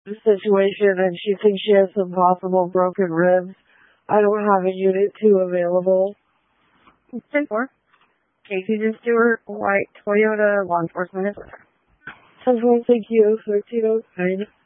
situation and she thinks she has some possible broken ribs. I don't have a Unit 2 available. 10-4. Casey Stewart, white Toyota, law enforcement is with her. 10-4, thank you. 1309.